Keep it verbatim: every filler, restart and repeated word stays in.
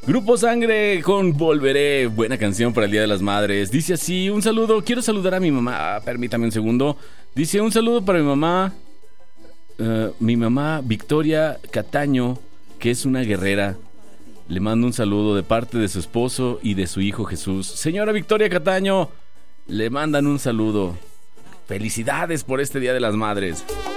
Grupo Sangre con Volveré, buena canción para el Día de las Madres. Dice así, un saludo, quiero saludar a mi mamá, ah, permítame un segundo. Dice, un saludo para mi mamá, uh, mi mamá Victoria Cataño, que es una guerrera. Le mando un saludo de parte de su esposo y de su hijo Jesús. Señora Victoria Cataño, le mandan un saludo. Felicidades por este Día de las Madres.